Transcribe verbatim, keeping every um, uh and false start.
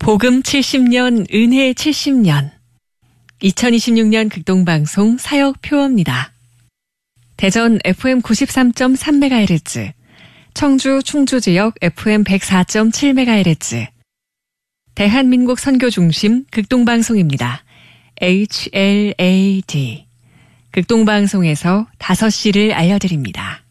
복음 칠십 년, 은혜 칠십 년. 이천이십육 년 극동방송 사역표어입니다. 대전 에프엠 구십삼 점 삼 메가헤르츠, 청주 충주지역 에프엠 백사 점 칠 메가헤르츠, 대한민국 선교중심 극동방송입니다. 에이치 엘 에이 디. 극동방송에서 다섯 시를 알려드립니다.